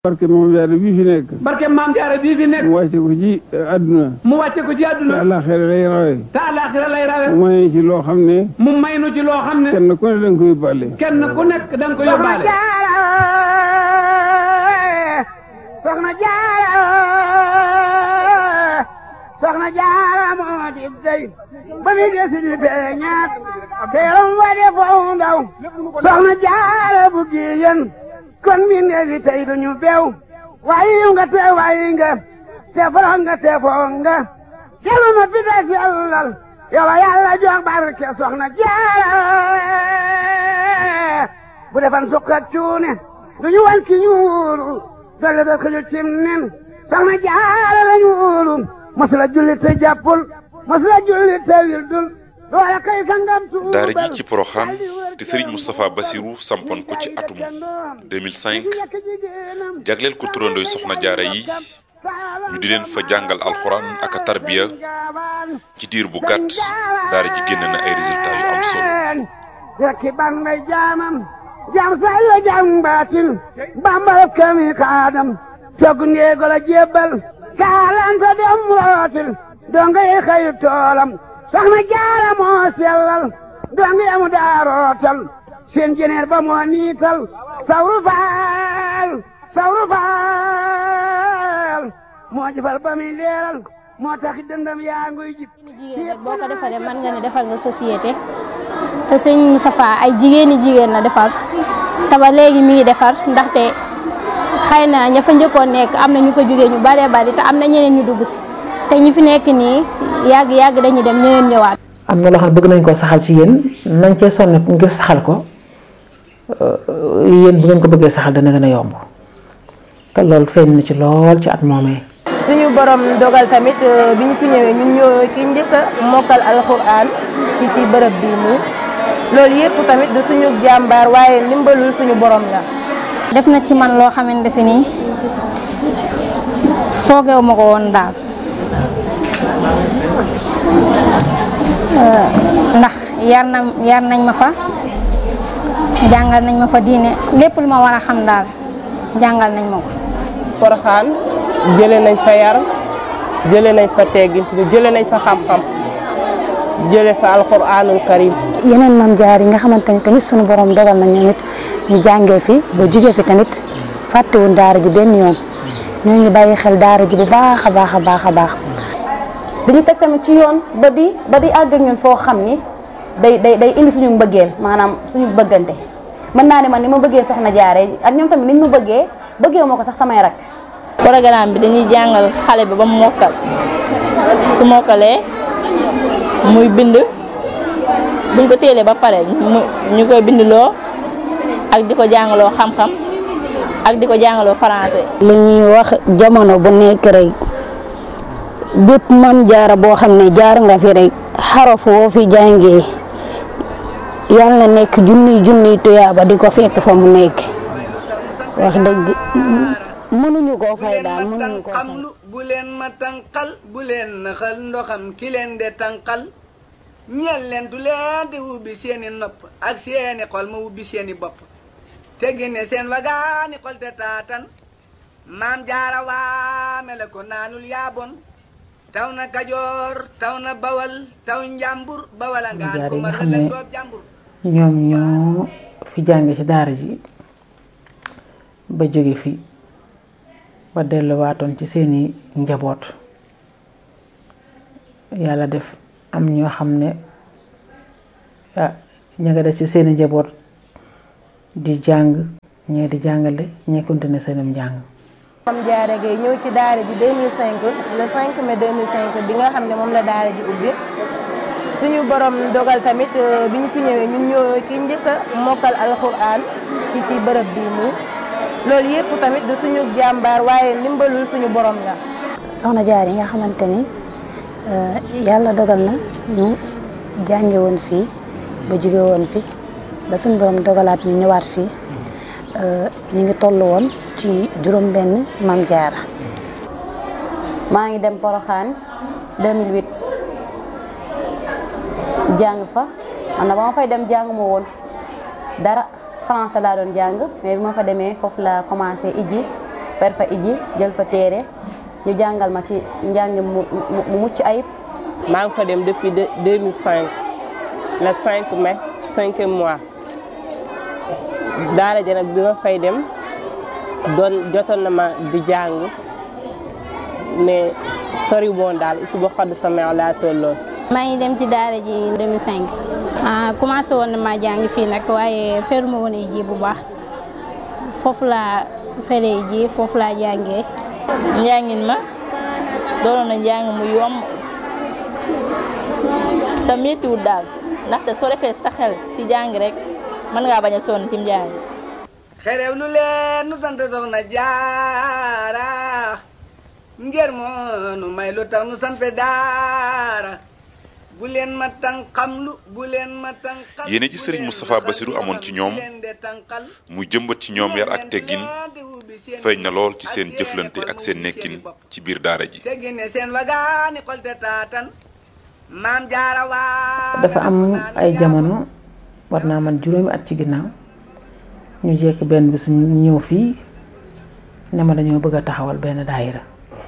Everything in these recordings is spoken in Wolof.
barke Maam Jaara bii fi nekk. barke Maam Jaara bii fi nekk. mu wàcce ko ci àdduna. mu wàcce ko ci àdduna. te àllaaxira lay rawe. te àllaaxira lay rawe. mu may ci loo xam ne. mu may nu ci loo xam ne. kenn ku ne da nga ko yóbbaale. kenn ku nekk da nga ko yóbbaale. Soxna Jaara Soxna Jaara moo di dey ba mi desi di feeñaat teeram wa de foo ndaw Soxna Jaara bu giyen kon mi neefi tey duñu beew waayi nga te waayi nga te foro nga te foo nga kelu ma fi des yàllal yow Yàlla jox barke Soxna Jaara bu defan sukk ak cuune duñu wan ki ñuulu dolle da ko cim nen Soxna Jaara lañu wóolu masula julli te jàppul masula julli te wildul loola kay sangam suubal daara ji ci Porokhane te Serigne Moustapha Bassirou sampoon ko ci atum 2005 jagleel ko turandooy Soxna Jaara yi ñu di leen fa jàngal alxuraan ak a tarbiya ci diir bu gàtt daara ji génn na ay résultats yu am solo. rekki ban may jaamam jam say la jam baatil bambal kami xaadam togg ndeego la jébbal kaalanta dem rootil donga yi xayu toolam Soxna Jaara moo sellal donga yamu daa rootal seen jeneer ba moo niital sawru faal moo jëfal ba muy leeral moo tax dëndam yaa nguy jib jigéen rek boo ko defalee mën nga ne defal nga société te sëñ Moustapha ay jigéen la defar te ba léegi mi ngi defar ndaxte xëy na ña fa njëkkoon nekk am na ñu fa jógee ñu baree bari te am na ñeneen ñu dugg si te ñi fi nekk nii yàgg dañuy dem ñeneen ñëwaat. am na loo xam ne bëgg nañ koo saxal ci yéen nañ cee sonn ngir saxal ko yéen bu ngeen ko bëggee saxal dana gën a yomb te loolu feeñ na ci lool ci at moomee. suñu borom dogal tamit bi ñu fi ñëwee ñun ñoo ki njëkk a mokkal alxuraan ci bërëb bii nii loolu yëpp tamit du suñu jàmbaar waaye ndimbalul suñu borom la. def na ci man loo xamante si nii foogeewu ma ko woon daal ndax yar nañ ma fa jàngal nañ ma fa diine lépp lu ma war a xam daal jàngal nañ ma ko. Porokhane jëlee nañ fa yar jëlee nañ fa teggin jëlee nañ fa xam-xam jëlee fa alxuraanul karim. yeneen maam jaar yi nga xamante ni tamit sunu borom dogal na ñoom it ñu jàngee fi ba jugee fi tamit fàttewuñ daara ji benn yoon ñoo ngi bàyyi xel daara ji bu baax a baax. dañu teg tamit ci yoon ba di àgg ak ñun foo xam ni day indi suñu mbëggeel maanaam suñu bëggante mën naa ne man ni ma bëggee Soxna Jaara ak ñoom tamit niñ ma bëggee moo ko sax samay rak. programme bi dañuy jàngal xale bi ba mu mokkal su mokkalee muy bind buñ ko téelee ba pare ñu koy bindloo ak di ko jàngaloo xam-xam ak di ko jàngaloo français. li ñuy wax jamono bu nekk rek bépp Maam Jaara boo xam ne jaar nga fi rek xaraf woo fi jàngee yàlla na nekk junniy tuyaaba di ko fekk fa mu nekk wax dëgg mënuñu koo fay daal mënuñu koo fay. bu leen ma tànqal bu leen naxal ndoxam ki leen de tànqal ñeel leen du leen di ubbi seeni nopp ak seeni xol ma ubbi seeni bopp te génne seen wagaani xol te taatan Maam Jaara waame la ko naanul yaabon taw na Kajoor taw na Bawal taw Njàmbur Bawal ngaan ko ma la doob Njàmbur. ñoom ñoo fi jànge ci daara ji ba jóge fi ba delluwaatoon ci seeni njaboot yàlla def am ñoo xam ne ña nga des ci seeni njaboot di jàng ñee di jàngale ñee continuer seenum njàng. Maam Jaara Gaye ñëw ci daara ji 2005 le 5 mai 2005 bi nga xam ne moom la daara ji ubbi suñu borom dogal tamit bi ñu fi ñëwee ñun ñoo ki njëkk a mokkal alxuraan ci bërëb bii nii loolu yëpp tamit du suñu jàmbaar waaye ndimbalul suñu borom la. Soxna Jaara yi nga xamante ni yàlla dogal na ñu jànge woon fii ba jóge woon fi ba suñu borom dogalaat ñu ñëwaat fii ñu ngi toll woon ci juróom-benn Maam Jaara. maa ngi dem Porokhane 2008 jàng fa man na ba ma fay dem jàng ma woon dara français laa doon jàng mais bi ma fa demee foofu la commencé iji fer fa iji jël fa téere ñu jàngal ma ci njàng mu mucc ayib. maa ngi fa dem depuis 2005 le 5 mai 5e mois daara ja nag bi ma fay dem jotoon na ma di jàng mais sori woon daal isu ba xadd sama laa tolloon. maa ngi dem ci daara ji 2005 commencé woon na maa jàng fii nag waaye feruma woon ji bu baax foofu laa feree ji foofu laa jàngee. njàngin ma doonoon na njàng mu yomb te méttiwul daal ndaxte soo defee sa xel ci jàng rek mën ngaa bañ a sonn ci njàng. xerew lu leen nu sant soxna jaara ngir moo nu may lu tax nu sant daara bu leen ma tànqamlu bu leen ma tànqal. yéene ji Serigne Moustapha Bassirou amoon ci ñoom muy jëmbat ci ñoom yar ak teggin feeñ na lool ci seen jëflante ak seen nekkin ci biir daara ji. dafa am ay jamono war naa man juróomi at ci ginnaaw ñu jekk benn bis ñu ñëw fii ne ma dañoo bëgg a taxawal benn daayira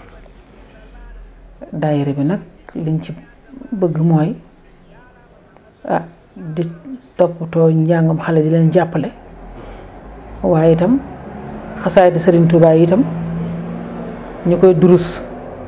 bi nag liñ ci bëgg mooy di toppatoo njàngam xale di leen jàppale waaye itam xasaay di Serigne Touba yi itam ñu koy durus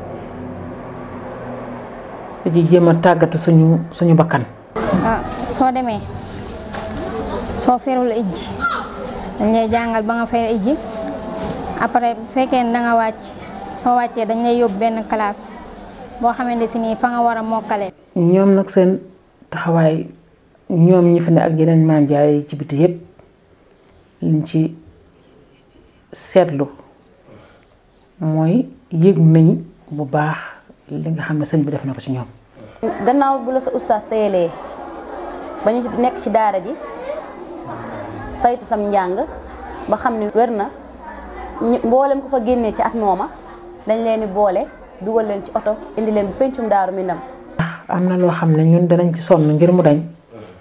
di jéem a tàggatu suñu bakkan. soo demee soo ferul ijji dañ lay jàngal ba nga fer ijji après bu fekkee ne da nga wàcc soo wàccee dañ lay yóbbu benn classe boo xamante si nii fa nga war a mokkale. ñoom nag seen taxawaay ñoom ñi fi ne ak yeneen maam jaay ci biti yépp liñ ci seetlu mooy yëg nañ bu baax li nga xam ne sëñ bi def na ko ci ñoom. gannaaw bu la sa ustaas teyelee ba ñu nekk ci daara ji saytu sam njàng ba xam ni wér na mboolem ko fa génnee ci at mooma dañ leen di boole dugal leen ci oto indi leen bu pencum Daaru Minam. am na loo xam ne ñun danañ ci sonn ngir mu dañ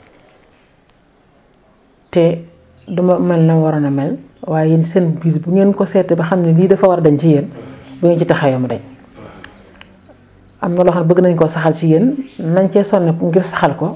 te duma mel na waroon a mel waaye yéen seen biir bu ngeen ko seetee ba xam ne lii dafa war a dañ ci yéen bu ngeen ci taxawee mu dañ. am na loo xam ne bëgg nañ koo saxal ci yéen nañ cee sonn ngir saxal ko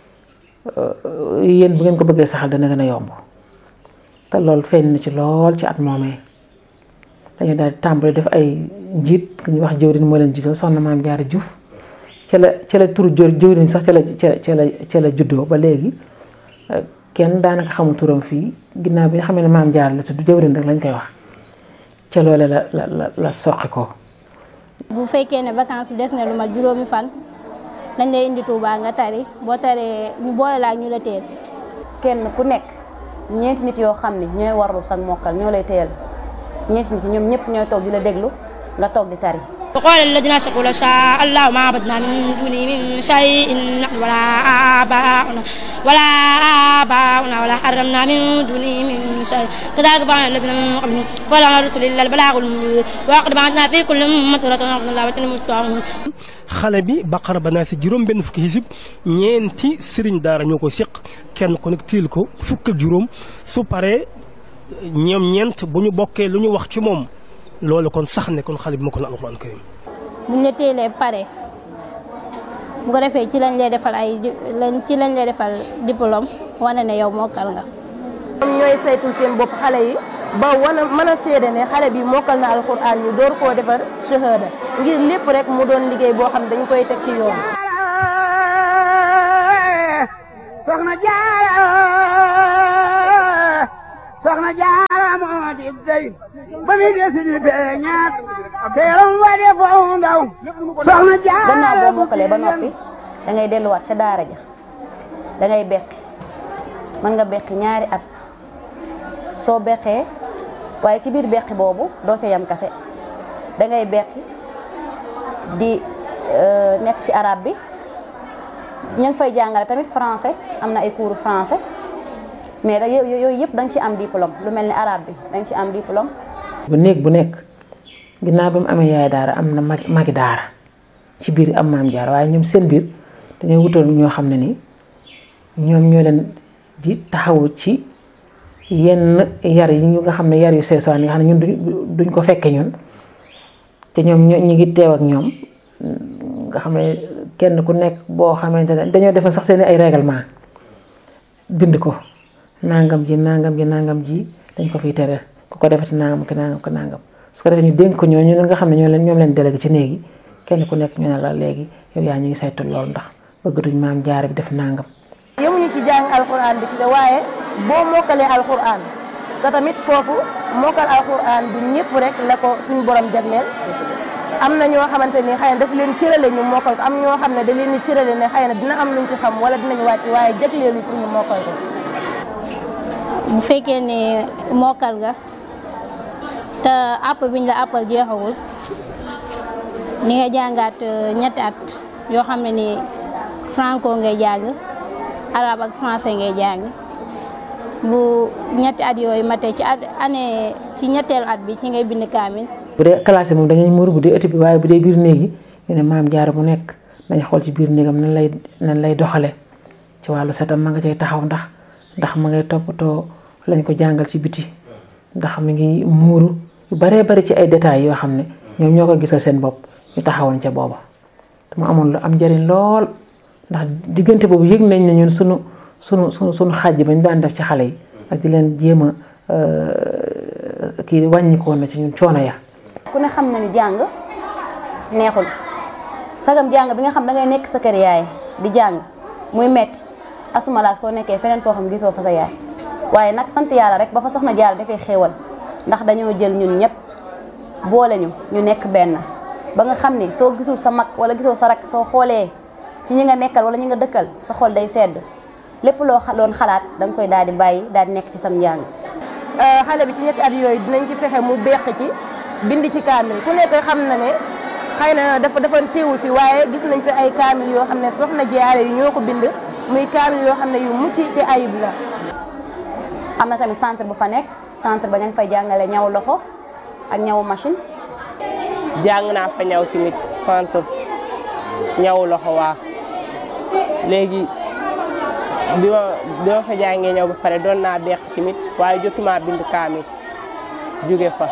yéen bu ngeen ko bëggee saxal dana gën a yomb te loolu feeñ na ci lool ci at moomee dañu daal di tàmbali def ay njiit ku ñuy wax jëwriñ moo leen jiital soxna Maam Jaara Juuf ca la turu jëwriñ sax ca la juddoo ba léegi kenn daanaka xamul turam fii ginnaaw bi nga xam ne Maam Jaara la tudd jëwriñ rek lañ koy wax ca loole la soqi ko. bu fekkee ne vacances bi des na lu mat juróomi fan dañ lay indi Touba nga tari boo taree ñu boole la ak ñu la teel. kenn ku nekk ñeenti nit yoo xam ne ñooy warlu sax mokkal ñoo lay teel ñeenti nit ñoom ñëpp ñooy toog di la déglu nga toog di tari. وقال الذين أشركوا لو شاء الله ما عبدنا من دونه من شيء نحن ولا آباؤنا ولا حرمنا من دونه من شيء كذلك فعل الذين من قبلهم فلا على رسل إلا البلاغ المبين وقد بعثنا في كل أمة رسولا أن الله وتنموا xale bi Baqara ba naa si juróom benn fukki hizib ñeenti sëriñ daara ñoo ko séq kenn ku nekk tiil ko fukk ak juróom su paree ñoom ñeent bu ñu bokkee lu ñu wax ci moom loolu kon sax ne kon xale bi moo ko la alxuraan karim buñ la teelee pare bu ko defee ci lañ lay defal diplôme wane ne yow mokkal nga. ñoom ñooy saytul seen bopp xale yi ba mën a seede ne xale bi mokkal na alxuraan ñu door koo defar shahada ngir lépp rek mu doon liggéey boo xam dañ koy teg ci yoon. soxna jaara moo di dey ba mi desi di beñaat teeram wade foofu ndaw soxna jaara. gannaaw boo mokkalee ba noppi da ngay delluwaat ca daara ja da ngay beqi mën nga beqi ñaari at soo beqee waaye ci biir beqi boobu doo ca yam kase da ngay beqi di nekk ci arabe bi ña ngi fay jàngale tamit français am na ay cours français. mais da yooyu yëpp da nga ci am diplôme lu mel ni arabe bi da nga ci am diplôme. bu nekk ginnaaw bi mu amee yaay daara am na magi daara ci biir am maam jaara waaye ñoom seen biir dañoo wutal ñoo xam ne ni ñoom ñoo leen di taxawu ci yenn yar yi ñu nga xam ne yar yu seesaan yi nga xam ne ñun duñ ko fekke ñun te ñoom ñu ngi teew ak ñoom nga xam ne kenn ku nekk boo xamante ne dañoo defal sax seen ay règlement bind ko nangam ji dañ ko fiy tere ku ko defati nangam ki nangam ko nangam su ko defee ñu dénk ko ñooñu nga xam ne ñoom leen délégué ci néegi kenn ku nekk ñu ne la léegi yow yaa ñu ngi saytu loolu ndax bëgg duñ maam jaara bi def nangam. yemuñu ci jàng alxuraan bi ci waaye boo mokkalee alxuraan te tamit foofu mokkal alxuraan du ñëpp rek la ko suñu borom jagleel am na ñoo xamante ni xëy na daf leen cërale ñu mokkal ko am ñoo xam ne da leen di cërale ne xëy na dina am luñ ci xam wala dinañ wàcc waaye jagleelu pour ñu mokkal ko. bu fekkee ne mokkal nga te àpp biñ la àppal jeexagul ni nga jàngaat ñetti at yoo xam ne ni franco ngay jàng arabe ak français ngay jàng bu ñetti at yooyu matee ci ñetteelu at bi ci ngay bind kaamil. bu dee classe moom dañuy muur bu dee ëtt bi waaye bu dee biir néegi ñu ne maam jaara mu nekk nañ xool ci biir néegam nan lay doxale ci wàllu setam ma nga cay taxaw ndax ma ngay toppatoo lañ ko jàngal ci biti ndax mi ngi muuru yu baree bari ci ay détails yoo xam ne ñoom ñoo ko gisal seen bopp ñu taxawoon ca booba te mu amoon lu am njëriñ lool ndax diggante boobu yëg nañ ne ñun sunu xàjj bañ daan def ci xale yi ak di leen jéem a kii wàññikoon na ci ñun coono ya. ku ne xam na ni jàng neexul sagam jàng bi nga xam da ngay nekk sa kër yaay di jàng muy metti asumalaak soo nekkee feneen foo xam gisoo fa sa yaay waaye nag sant yàlla rek ba fa soxna Jaara dafay xéewal ndax dañoo jël ñun ñëpp boole ñu nekk benn ba nga xam ni soo gisul sa mag wala gisoo sa rak soo xoolee ci ñi nga nekkal wala ñi nga dëkkal sa xol day sedd lépp loo doon xalaat da nga koy daal di bàyyi daal di nekk ci sam njàng. xale bi ci ñetti at yooyu dinañ ci fexe mu beq ci bind ci kaamil ku nekk xam na ne xëy na dafa teewul fi waaye gis nañ fi ay kaamil yoo xam ne soxna Jaara yi ñoo ko bind muy kaamil yoo xam ne yu mucc ci ayib la. am na tamit centre bu fa nekk centre ba ña ngi fay jàngale ñaw loxo ak ñawu machine. jàng naa fa ñaw tamit centre ñaw loxo waa léegi bi ma fa jàngee ñaw ba pare doon naa beq tamit waaye jotuma bind kaamil jóge fa.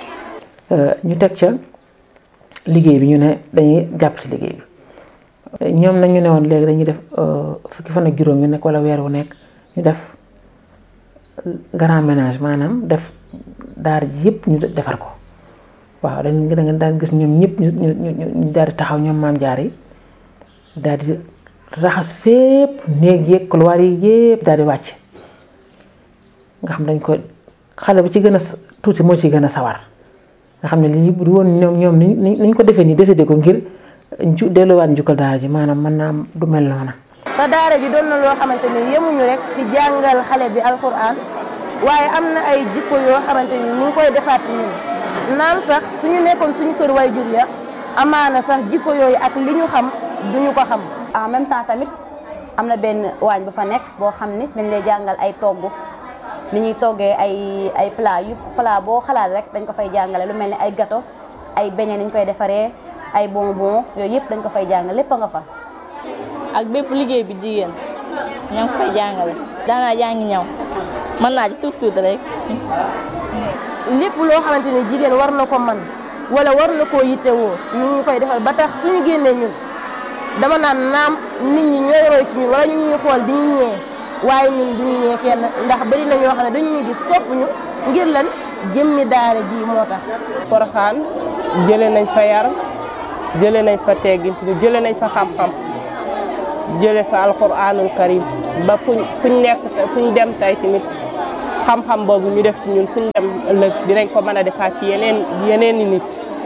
ñu teg ca liggéey bi ñu ne dañuy jàpp ci liggéey bi ñoom nag ñu ne woon léegi dañuy def fukki fan ak juróom yu nekk wala weer wu nekk ñu def grand ménage maanaam def daar ji yëpp ñu defar ko waaw da nga daan gis ñoom ñëpp ñu daal di taxaw ñoom maam jaar yi daal di raxas fépp néeg yeeg couloir yi yëpp daal di wàcc nga xam dañ ko xale bu ci gën a tuuti moo ci gën a sawar nga xam ne lii bu woon ñoom niñ ko defee nii décidé ko ngir delluwaat njukkal daara ji maanaam mën naa du mel noona. te daara ji doon na loo xamante ni yemuñu rek ci jàngal xale bi alxuraan waaye am na ay jikko yoo xamante ni ñu ngi koy defaat ci ñun naam sax suñu nekkoon suñu kër way jur ya amaana sax jikko yooyu ak li ñu xam duñu ko xam. en même temps tamit am na benn waañ bu fa nekk boo xam ni dañ lay jàngal ay togg ni ñuy toggee ay plat boo xalaat rek dañ ko fay jàngale lu mel ni ay gâteau ay beignet ni ñu koy defaree ay bonbon yooyu yëpp dañ ko fay jàngale lépp a nga fa. ak bépp liggéey bi jigéen ñoo ngi fay jàngale daanaa jàngi ñaw mën naa ci tuuti rek. lépp loo xamante ni jigéen war na ko man wala war na koo yittewoo ñu ngi koy defal ba tax suñu génnee ñun dama naan naam nit ñi ñooy roy ci ñun wala ñu ñuy xool di ñu ñee waaye ñun duñu ñee kenn ndax bari na ñoo xam ne dañuy gis sopp ñu ngir lan jëmmi daara ji moo tax. Porokhane jëlee nañ fa yar jëlee nañ fa teggin jëlee nañ fa xam-xam jëlee fa alxuraanul karim ba fuñ nekk fuñ dem tey tamit xam-xam boobu ñu def ci ñun fuñ dem ëllëg dinañ ko mën a defaat ci yeneen i nit.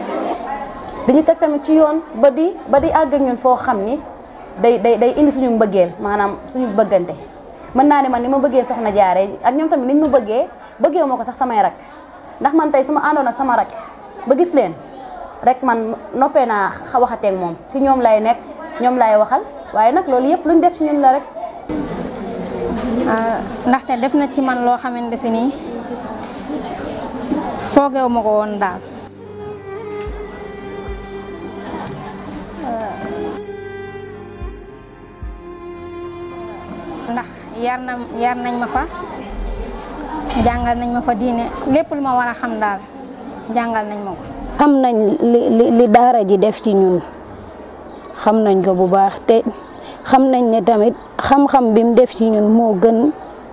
dañu teg tamit ci yoon ba di àgg ak ñun foo xam ni day indi suñu mbëggeel maanaam suñu bëggante mën naa ne man ni ma bëggee soxna Jaara ak ñoom tamit niñ ma bëggee ma ko sax samay rak ndax man tey su ma àndoon ak sama rak ba gis leen rek man noppee naa waxateeg moom si ñoom lay nekk ñoom lay waxal waaye nag loolu yëpp luñ def ci ñun la rek. ndaxte def na ci man loo xamante si nii foogeewu ma ko woon daal. ndax yar nañ ma fa jàngal nañ ma fa diine lépp lu ma war a xam daal jàngal nañ ma ko. xam nañ li daara ji def ci ñun xam nañ ko bu baax te xam nañ ne tamit xam-xam bi mu def ci ñun moo gën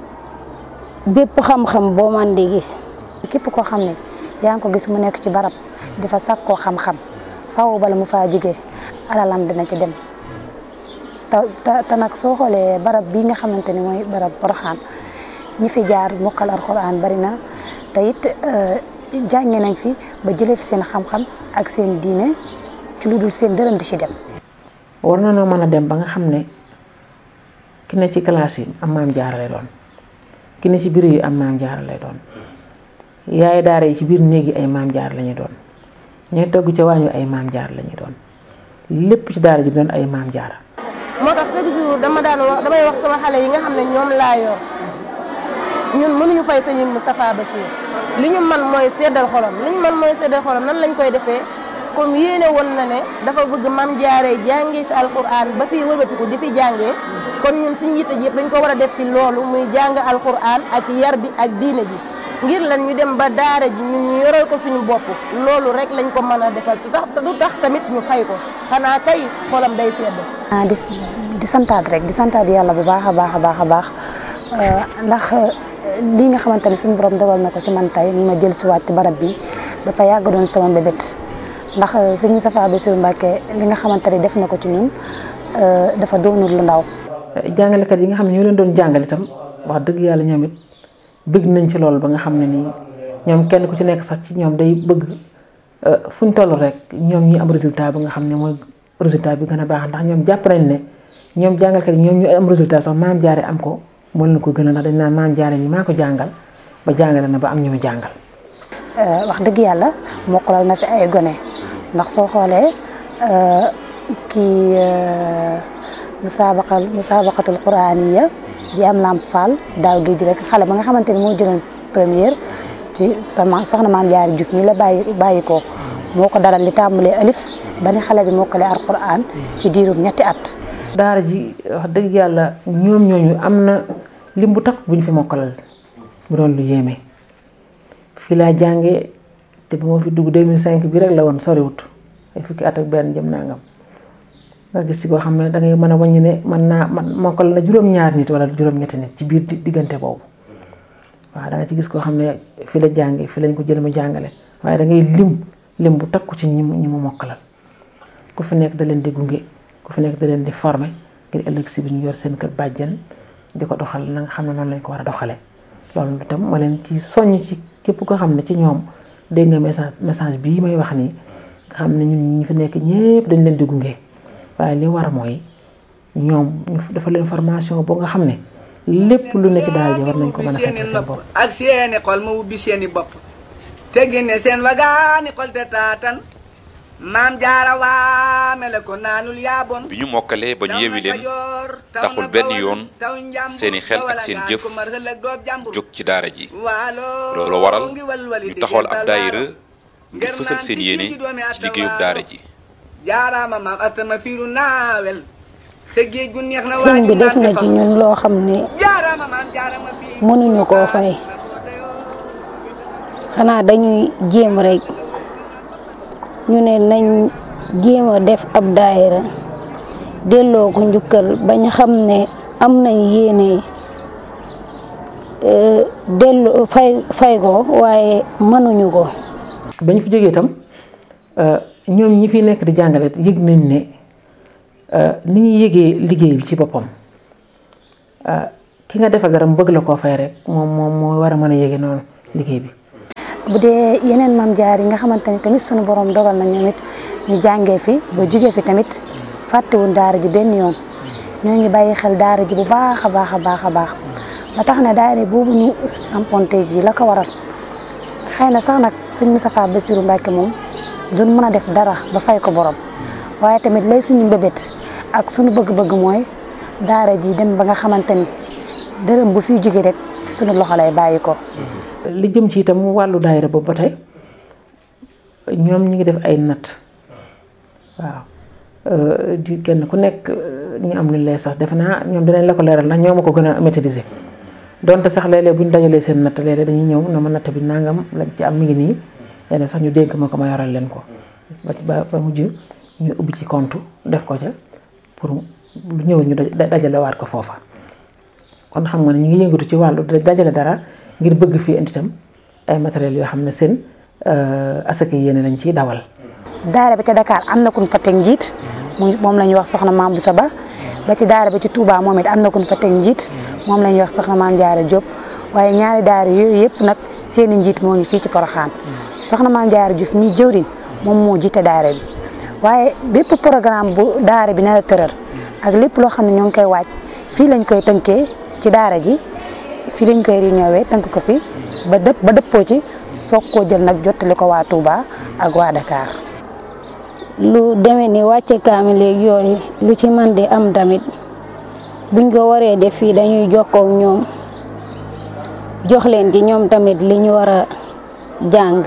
bépp xam-xam boo man di gis. képp koo xam ne yaa ngi ko gis mu nekk ci barab di fa sàkkoo xam-xam faaw bala mu faa jógee alalam dina ci dem te nag soo xoolee barab bii nga xamante ni mooy barab Porokhane ñi fi jaar mokkal alxuraan bari na te it jànge nañ fi ba jëlee fi seen xam-xam ak seen diine ci lu dul seen dërëm di ci dem. war na noo mën a dem ba nga xam ne ki ne ci classe yi am maam jaara lay doon ki ne ci biir yi am maam jaara lay doon yaay daara yi ci biir néeg yi ay maam jaara la ñuy doon ñooy togg ca waañu ay maam jaara la ñuy doon lépp ci daara ji doon ay maam jaara. moo tax chaque jour damay wax sama xale yi nga xam ne ñoom laa yor ñun mënuñu fay sëñ Moustapha Bachir li ñu man mooy seddal xolam nan lañ koy defee comme yéene woon na ne dafa bëgg mam jaaree jàngee fi alquran ba fii wëlbatiku di fi jàngee kon ñun suñu yitte ji yëpp dañ ko war a def ci loolu muy jàng alquran ak yar bi ak diine ji ngir lan ñu dem ba daara ji ñun ñu yoral ko suñu bopp loolu rek lañ ko mën a defal te du tax tamit ñu fay ko xanaa kay xolam day sedd. di santaat yàlla bu baax a baax ndax lii nga xamante ne suñu borom dogal na ko ci man tey ma jël si waat ci barab bi dafa yàgg doon sama mbébét ndax sëñ Moustapha Bassirou Mbacké li nga xamante ne def na ko ci ñun dafa doonul lu ndaw. jàngalekat yi nga xam ne ñoo leen doon jàngal itam wax dëgg yàlla ñoom it bëgg nañ ci loolu ba nga xam ne nii ñoom kenn ku ci nekk sax ci ñoom day bëgg fu ñu toll rek ñoom ñi am résultat bi nga xam ne mooy résultat bi gën a baax ndax ñoom jàpp nañ ne ñoom jàngalkat yi ñoom ñu am résultat sax maam jaare am ko moo leen ko gën a ndax dañ naan maam jaare ñi maa ko jàngal ba jàngale na ba am ñu mu jàngal. wax dëgg yàlla mokkalal na fi ay gone ndax soo xoolee kii musaabaqatul quraaniya bi am Lamp Fall daaw géej rek xale ba nga xamante ni moo jëloon première ci soxna maam Jaara Juuf ñi la bàyyi ko moo ko daral li tàmbalee alif ba ni xale bi mokkalee alquran ci diirum ñetti at. daara ji wax dëgg yàlla ñoom ñooñu am na lim bu takk bu ñu fi mokkalal bu doon lu yéeme fii laa jàngee te bu ma fi dugg 2005 bi rek la woon soriwut ay fukki at ak benn jëm nangam nga gis ci koo xam ne da ngay mën a wàññi ne man mokkal na juróom-ñaar nit wala juróom-ñetti nit ci biir diggante boobu waaw da nga ci gis koo xam ne fi la jàngee fi lañ ko jël mu jàngale waaye da ngay lim bu takku ci ñi mu mokkalal ku fi nekk da leen di gunge ku fi nekk da leen di former ngir ëllëg si bi ñu yor seen kër bàjjen di ko doxal na nga xam ne noonu lañ ko war a doxalee loolu itam ma leen ci soññ ci képp koo xam ne ci ñoom dégg nga message bii may wax nii nga xam ne ñun ñi fi nekk ñëpp dañ leen di gunge waaye li war mooy ñoom ñu dafa leen formation boo nga xam ne lépp lu ne ci daal ji war nañ ko mën a fekk seen bopp ak seeni xol ma ubbi seeni bopp te génne seen wagaani xol te taatan maam jaara waame la ko naanul yaabon bi ñu mokkalee ba ñu yewi leen taxul benn yoon seeni xel ak seen jëf jóg ci daara ji loolu waral ñu taxawal ab daayira ngir fësal seen yéene ci liggéeyub daara ji jaaraama maam atama fiiru naawel sa géej gu neex na sëñ bi def na ci ñun loo xam ne mënuñu koo fay xanaa dañuy jéem rek ñu ne nañ jéem a def ab daayira delloo ko njukkal bañ xam ne am nañ yéene delloo fay ko waaye mënuñu ko. bañ fi jógee itam ñoom ñi fi nekk di jàngale yëg nañ ne ni ñuy yëgee liggéey bi ci boppam ki nga defal dara mu bëgg la koo fay rek moom moo war a mën a yëge noonu liggéey bi. bu dee yeneen maam jaar yi nga xamante ni tamit sunu borom dogal na ñoom it ñu jàngee fi ba jugee fi tamit fàttewuñ daara ji benn yoon ñoo ngi bàyyi xel daara ji bu baax a baax ba tax na daara boobu ñu samponte ji la ko waral xëy na sax nag sëñ Moustapha Bassirou Mbacké moom duñ mën a def dara ba fay ko borom waaye tamit lay suñu mbébét ak suñu bëgg-bëgg mooy daara ji dem ba nga xamante ni dërëm bu fiy jóge rek suñu loxo lay bàyyi ko. li jëm ci itam wàllu daayira boobu ba tey ñoom ñu ngi def ay natt waaw di kenn ku nekk ñu am lu lay sax defe naa ñoom dinañ la ko leeral ndax ñoo ma ko gën a maîtriser donte sax léeg-léeg bu ñu dajalee seen natt léeg-léeg dañuy ñëw na ma natt bi nangam lañ ci am mi ngi nii léeg sax ñu dénk ma ko ma yoral leen ko ba mujj ñu ubbi ci compte def ko ca pour lu ñëw ñu dajale waat ko foofa kon xam nga ne ñu ngi yëngatu ci wàllu dajale dara ngir bëgg fii indi tam ay matériels yoo xam ne seen asaka yéene lañ ciy dawal. daara bi ca Dakar am na ku ñu fa teg njiit moom la ñuy wax soxna Maam Boussa Ba ba ci daara bi ci Touba moom it am na ku ñu fa teg njiit moom la ñuy wax soxna Maam Jaara Diop waaye ñaari daara yooyu yëpp nag seen i njiit moo ngi fii ci Porokhane soxna Maam Jaara Diouf mi jëwriñ moom moo jiite daara bi waaye bépp programme bu daara bi nar a tëral ak lépp loo xam ne ñoo ngi koy waaj fii lañ koy tënkee ci daara ji fii lañ koy réunion tënk ko fi ba dëppoo ci soog koo jël nag jottali ko waa Touba ak waa Dakar. lu demee ni wàcce kaamil léegi yooyu lu ci man di am tamit buñ ko waree def fii dañuy jokkoo ak ñoom jox leen ci ñoom tamit li ñu war a jàng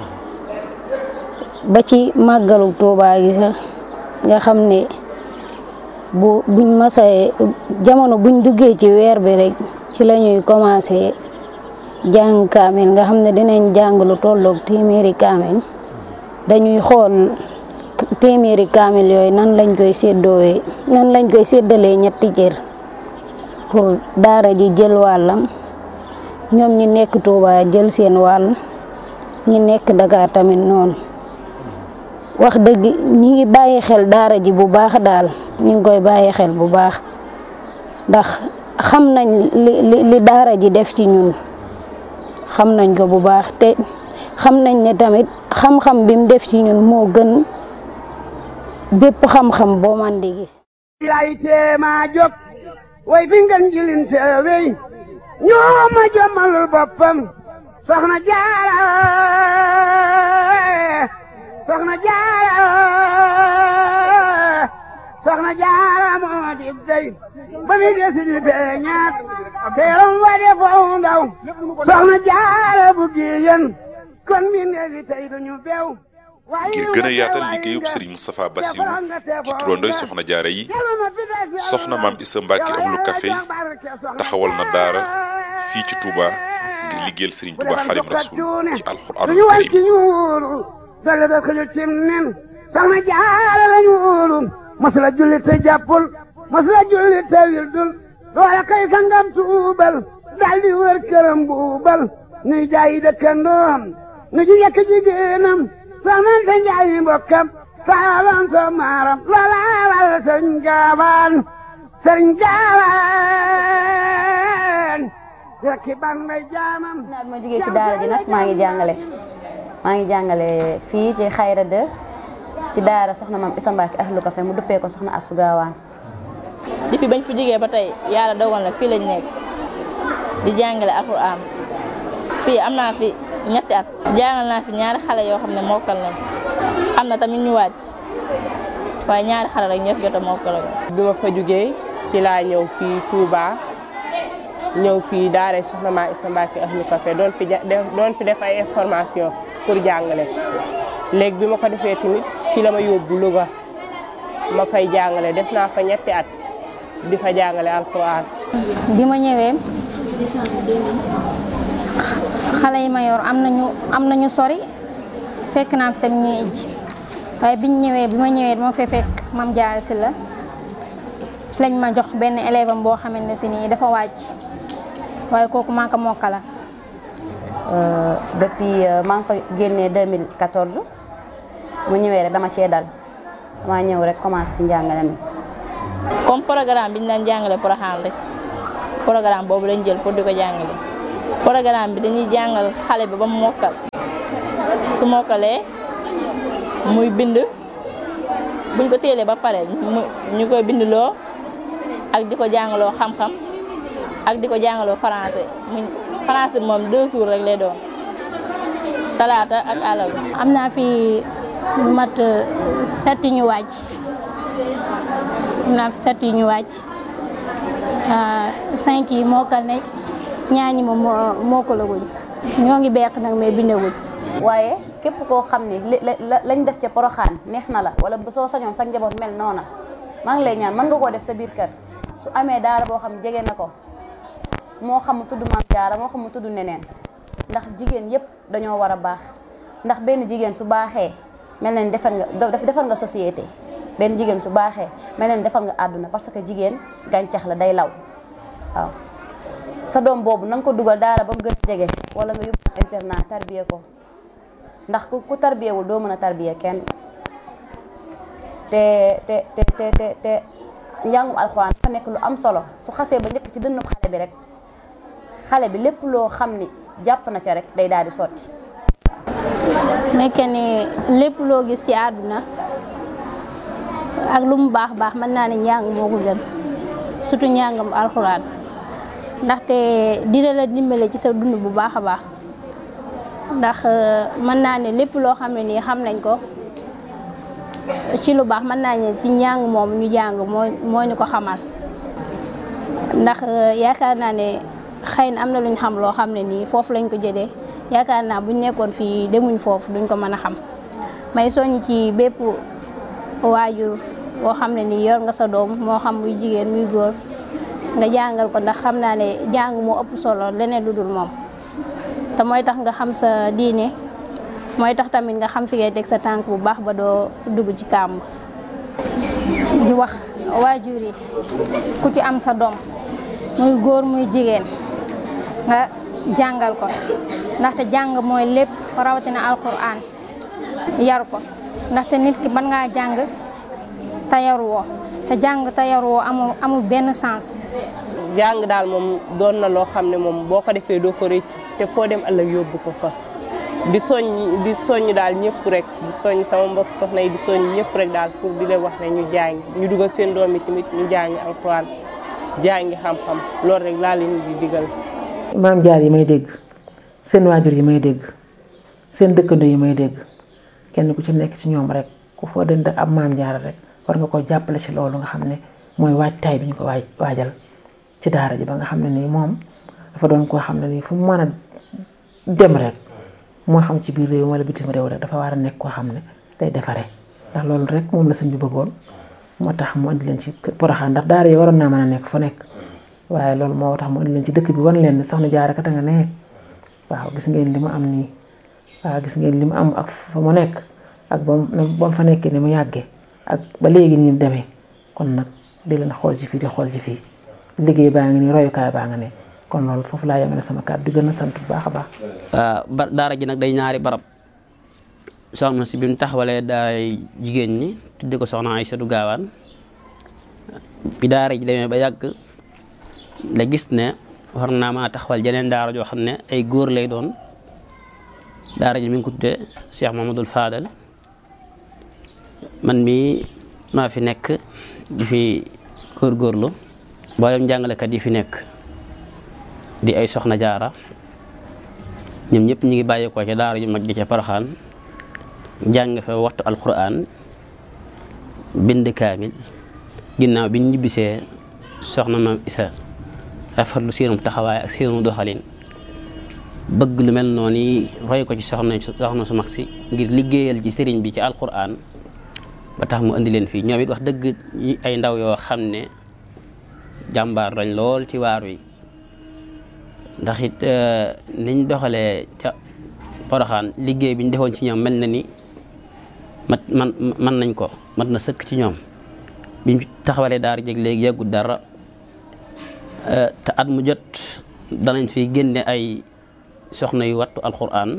ba ci màggalu Touba gi sax nga xam ne buñ masee jamono buñ duggee ci weer bi rek ci la ñuy commencé jàng kaamil nga xam ne dinañ jàng lu tolloog téeméeri kaamil dañuy xool téeméeri kaamil yooyu nan lañ koy séddalee ñetti cër pour daara ji jël wàllam ñoom ñi nekk Touba jël seen wàll ñi nekk Dakar tamit noonu wax dëgg ñi ngi bàyyi xel daara ji bu baax daal ñi ngi koy bàyyi xel bu baax ndax xam nañ li daara ji def ci ñun xam nañ ko bu baax te xam nañ ne tamit xam-xam bi mu def ci ñun moo gën bépp xam-xam boo man di gis. lay teema jóg way fi ngeen jilin seewey ñoo ma jommalul boppam soxna Jaara moo di dey ba mi desi di feeñaat teeram wa de foo ndaw soxna Jaara bu giyen kon mi neefi tey duñu beew ngir gën a yaatal liggéeyub Serigne Moustapha Bassirou ci turandooy soxna jaara yi soxna maam Issa Mbacke Ahlu Café taxawal na daara fii ci Touba ngir liggéeyal Serigne Touba Xaadimu Rasuul ci alxuraanul karim dale da xëju cim nen soxna jaara lañu wóolu masula julli te jàppul masula julli te wildul loola kay sangam tuubal daldi wër këram buubal nuy jaayi dëkkandoom nu ji yekk jigéenam soxnante njaayi mbokkam saalan so maaram loola wal sëriñ gaawaan rekki ban may jaamam naa bi ma jógee ci daara ji nag maa ngi jàngale fii ci Xayra 2 ci daara soxna maam Issa Mbacke Ahlu Café mu duppee ko soxna Astou Gawane. depuis bañ fi jógee ba tey yàlla dogal na fii lañ nekk di jàngale alxuraan fii am naa fi ñetti at jàngal naa fi ñaari xale yoo xam ne mokkal nañ am na tamit ñu wàcc waaye ñaari xale rek ñoo fi jot a mokkal. bi ma fa jógee ci laa ñëw fii Touba ñëw fii daara soxna maam Issa Mbacke Ahlu Café doon fi def ay information pour jàngale léegi bi ma ko defee tamit fii la ma yóbbu Louga ma fay jàngale def naa fa ñetti at di fa jàngale alxuraan. bi ma ñëwee xale yi ma yor am nañu sori fekk naa fi tamit ñuy ij waaye bi ma ñëwee dama fee fekk Mame Diarra Sylla ci lañ ma jox benn élève am boo xamante ne si nii dafa wàcc waaye kooku maa ko mokkala. depuis maa ngi fa génnee 2014 mu ñëwee rek dama cee dal dama ñëw rek commencé ci njàngale mi. comme programme bi ñu daan jàngale Porokhane rek programme boobu lañ jël pour di ko jàngale programme bi dañuy jàngal xale bi ba mu mokkal su mokkalee muy bind buñ ko téelee ba pare ñu koy bindloo ak di ko jàngaloo xam-xam ak di ko jàngaloo français français moom 2 jours rek lay doon talaata ak àllarba. am naa fi lu mat 7 ñu wàcc am naa fi 7 ñu wàcc 5 yi mokkal nañ ñaar ñi moom mokkalaguñ ñoo ngi beq nag mais bindaguñ. waaye képp koo xam ne lañ def ca Porokhane neex na la wala soo sañoon sa njaboot mel noona maa ngi lay ñaan mën nga koo def sa biir kër su amee daara boo xam ne jege na ko moo xam mu tudd Maam Jaara moo xam mu tudd neneen ndax jigéen yépp dañoo war a baax ndax benn jigéen su baaxee mel na ni defar nga société benn jigéen su baaxee mel na ni defar nga àdduna parce que jigéen gàncax la day law waaw sa doom boobu na nga ko dugal daara ba mu gën a jege wala nga yóbbu internat tarbiye ko ndax ku tarbiyewul doo mën a tarbiye kenn te njàngum alxuraan dafa nekk lu am solo su xasee ba njëkk ci dënnu xale bi rek xale bi lépp loo xam ni jàpp na ca rek day daal di sotti. nekk ni lépp loo gis ci àdduna ak lu mu baax baax mën naa ne njàng moo ko gën surtout njàngam alxuraan ndaxte dina la dimbale ci sa dund bu baax a baax ndax mën naa ne lépp loo xam ne nii xam nañ ko ci lu baax mën naa ne ci njàng moom ñu jàng moo ñu ko xamal ndax yaakaar naa ne xëy na am na lu ñu xam loo xam ne nii foofu lañ ko jëlee yaakaar naa buñ nekkoon fii demuñ foofu duñ ko mën a xam may soññ ci bépp waajur boo xam ne nii yor nga sa doom moo xam muy jigéen muy góor nga jàngal ko ndax xam naa ne jàng moo ëpp solo leneen lu dul moom te mooy tax nga xam sa diine mooy tax tamit nga xam fi ngay teg sa tànk bu baax ba doo dugg ci kàmb. di wax waajur yi ku ci am sa doom muy góor muy jigéen nga jàngal ko ndaxte jàng mooy lépp rawatina alquran yar ko ndaxte nit ki mën ngaa jàng te yaruwoo te jàng te yaruwoo amul benn sens. jàng daal moom doon na loo xam ne moom boo ko defee doo ko réccu te foo dem ëllëg yóbbu ko fa di soññ daal ñëpp rek di soññ sama mbokk soxna yi di soññ ñëpp rek daal pour di leen wax ne ñu jàng ñu dugal seen doom yi tamit ñu jàngi alxuraan jàngi xam-xam loolu rek laa leen di digal. maam jaar yi may dégg seen waajur yi may dégg seen dëkkandoo yi may dégg kenn ku ci nekk ci ñoom rek ku foo dënd ab maam jaar rek war nga ko jàppale ci loolu nga xam ne mooy waajtaay bi ñu ko waajal ci daara ji ba nga xam ne nii moom dafa doon koo xam ne nii fu mu mën a dem rek moo xam ci biir réew wala bitim réew rek dafa war a nekk koo xam ne day defaree ndax loolu rek moom la sëñ bi bëggoon moo tax mu andi leen ci Porokhane ndax daara yi waroon naa mën a nekk fu nekk waaye loolu moo tax mu andi leen ci dëkk bi wan leen soxna Jaara kat nga ne waaw gis ngeen li mu am nii waaw gis ngeen li mu am ak fa mu nekk ak ba mu fa nekkee ni mu yàggee ak ba léegi ni mu demee kon nag di leen xool ci fii di xool ci fii liggéey baa ngi nii royukaay baa nga ne kon loolu foofu laa yemale sama kàddu di gën a sant bu baax a baax. waaw daara ji nag day ñaari barab soxna si bi mu taxawalee daay jigéen ñi tudde ko soxna Aysatu Gaawaan bi daara ji demee ba yàgg la gis ne war naa maa taxawal jeneen daara joo xam ne ay góor lay doon daara ji mi ngi ko tuddee Cheikh Mamadou Fadal man mii maa fi nekk di fi góorgóorlu mboolem jàngalekat yi fi nekk di ay soxna jaara ñoom ñëpp ñu ngi bàyyeekoo ca daara ju mag ji ca Porokhane jàng fa waxtu alquran bind kaamil ginnaaw bi ñu ñibbisee soxna maam Isa rafetlu seenum taxawaay ak seenu doxalin bëgg lu mel noonu yi roy ko ci soxna su mag si ngir liggéeyal ci sëriñ bi ci alquran ba tax mu indi leen fii ñoom it wax dëgg ay ndaw yoo xam ne jàmbaar lañ lool ci waar wi ndax it niñ doxalee ca Porokhane liggéey bi ñu defoon ci ñoom mel na ni man nañ ko mat na sëkk ci ñoom biñ taxawalee daara jeg léegi yeggut dara te at mu jot danañ fi génne ay soxna yu wattu alquran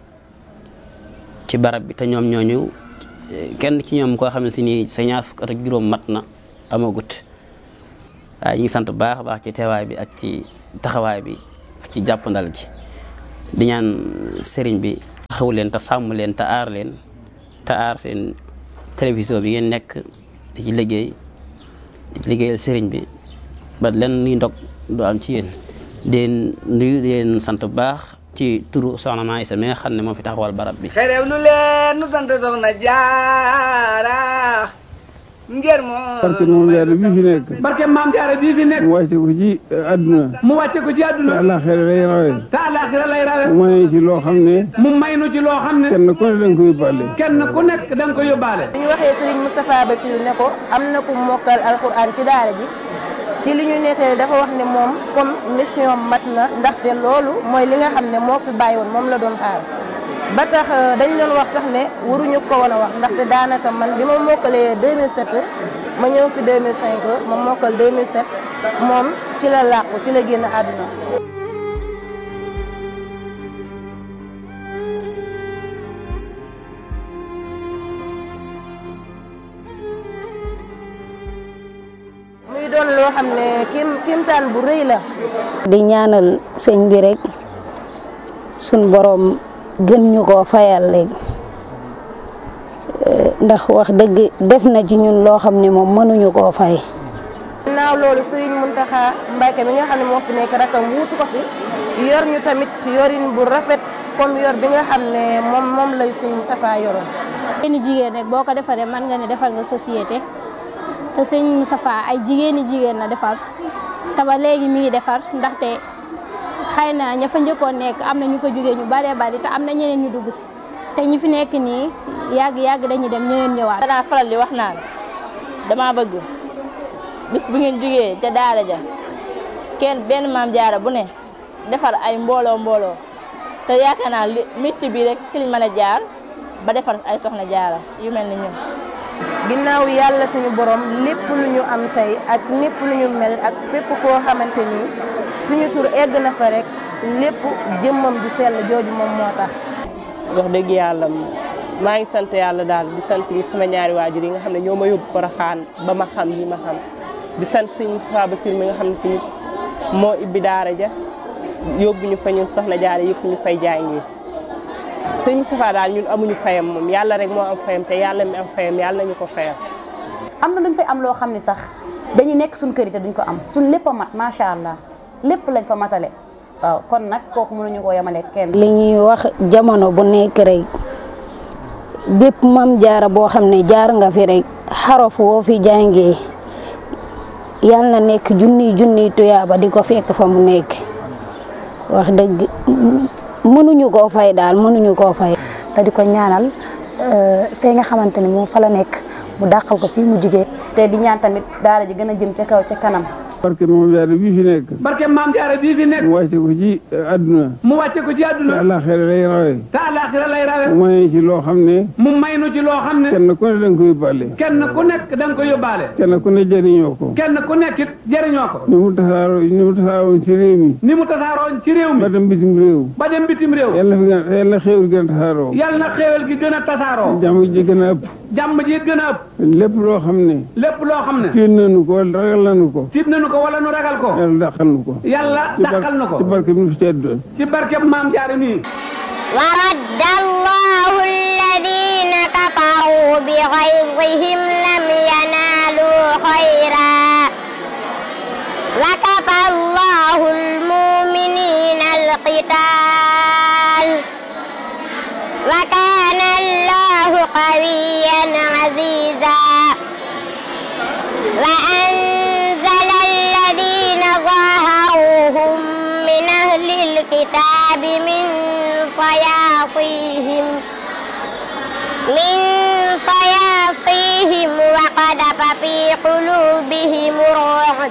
ci barab bi te ñoom ñooñu kenn ci ñoom koo xam ne si nii sa ñaar fukk at ak juróom mat na amagut waaye ñu ngi sant bu baax a baax ci teewaay bi ak ci taxawaay bi ak ci jàppandal gi di ñaan sëriñ bi taxawu leen te sàmm leen te aar leen te aar seen télévision bi ngeen nekk di ci liggéeyal sëriñ bi ba len nuy ndog du am ci yéen den nuyu leen sant bu baax ci turu soxna Maa Isa mi nga xam ne moo fi taxawal barab bi xerew lu leen nu sant soxna Jaara ngir barke moom jaara bii fi nekk barke maam jaara bii fi nekk mu wàcce ko ci àdduna mu wàcce ko ci àdduna te àllaaxira lay rawe te àllaaxira lay rawe mu may ci loo xam ne mu may nu ci loo xam ne kenn ku ne da nga ko yóbbaale kenn ku nekk da nga ko yóbbaale bu ñu waxee Serigne Moustapha Bassirou ne ko am na ku mokkal alxuraan ci daara ji ci li ñu nettali dafa wax ne moom comme mission mat na ndaxte loolu mooy li nga xam ne moo fi bàyyi woon moom la doon xaar ba tax dañ doon wax sax ne waruñu ko woon a wax ndaxte daanaka man bi ma mokkalee 2007 ma ñëw fi 2005 ma mokkal 2007 moom ci la làqu ci la génn àdduna. muy doon loo xam ne kimtaan bu rëy la. di ñaanal sëñ bi rek suñ borom gën ñu koo fayal léegi ndax wax dëgg def na ci ñun loo xam ne moom mënuñu koo fay. ginnaaw loolu Serigne Mountakha Mbacké mi nga xam ne moo fi nekk rakam wuutu ko fi yor ñu tamit yorin bu rafet comme yor bi nga xam ne moom lay Serigne Moustapha yoroon. jigéeni jigéen rek boo ko defaree mën nga ne defal nga société te sëñ Moustapha ay jigéeni jigéen la defar te ba léegi mi ngi defar ndaxte xëy na ña fa njëkkoon nekk am na ñu fa jógee ñu baree bari te am na ñeneen ñu dugg si te ñi fi nekk nii yàgg dañuy dem ñeneen ñëwaat. danaa faral di wax naan dama bëgg bis bu ngeen jógee ca daara ja kenn benn maam jaara bu ne defar ay mbooloo te yaakaar naa métier bi rek ci liñ mën a jaar ba defar ay soxna jaara yu mel ni ñun. ginnaaw yàlla suñu borom lépp lu ñu am tey ak lépp lu ñu mel ak fépp foo xamante ni suñu tur egg na fa rek lépp jëmmam ju sell jooju moom moo tax. wax dëgg yàlla maa ngi sant yàlla daal di sant sama ñaari waajur yi nga xam ne ñoo ma yóbbu Porokhane ba ma xam yi ma xam di sant sëñ Moustapha Bassirou mi nga xam ne tamit moo ibbi daara ja yóbbu ñu fa ñun soxna jaara yëpp ñu fay jàngi sëñ Moustapha daal ñun amuñu fayam moom yàlla rek moo am fayam te yàlla mi am fayam yàlla nañu ko fayam. am na luñ fay am loo xam ne sax dañuy nekk suñ kër yi te duñ ko am suñ lépp a mat macha allah lépp lañ fa matale waaw kon nag kooku mënuñu koo yemale kenn. li ñuy wax jamono bu nekk rek bépp mam jaara boo xam ne jaar nga fi rek xarof woo fi jàngee yal na nekk junniy tuyaaba di ko fekk fa mu nekk wax dëgg mënuñu koo fay daal mënuñu koo fay. te di ko ñaanal fee nga xamante ni moom fa la nekk mu dàqal ko fii mu jigee te di ñaan tamit daara ji gën a jëm ca kaw ca kanam. barke maam jaara bii fi nekk. barke maam jaara bii fi nekk. mu wàcce ko ci àdduna. mu wàcce ko ci àdduna. te àllaaxira lay rawe. te àllaaxira lay rawe. mu may ci loo xam ne. mu may nu ci loo xam ne. kenn ku ne da nga ko yóbbaale. kenn ku nekk da nga ko yóbbaale. kenn ku ne jëriñoo ko. kenn ku nekk it jëriñoo ko. ni mu tasaaroon ci réew mi. ni mu tasaaroon ci réew mi. ba dem bitim réew. ba dem bitim réew. yal na xéewal gi gën a tasaaroo. yal na xéewal gi gën a tasaaroo. jàmm ji gën a ëpp. jàmm ji gën a ëpp. lépp loo xam ne. lépp loo xam ne. tiit nañu ko wala ragal nañu ko. tiit nañu ko wala nu ragal ko. yàlla dàqal nu ko. yàlla dàqal nu ko. ci barke bi fi teddoon. ci barke maam jaara nii. wa radda allahu alladina kafaru bi ghayzihim lam yanalu khayra wa kafa allahu almu'minina alqital wa kana allahu qawiyyan aziza wa anzala alladina zaharuhum min ahli alkitabi min صياصيهم وقذف في قلوبهم الرعب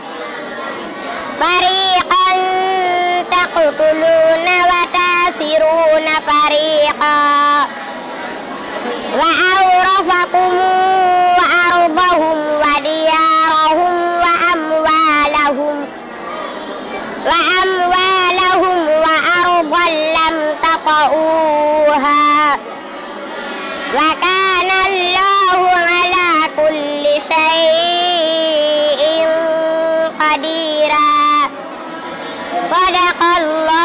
فريقا تقتلون وتاسرون فريقا وأورثكم أرضهم وديارهم وأموالهم وأرضا لم تطئوها وكان الله على كل شيء قديرا صدق الله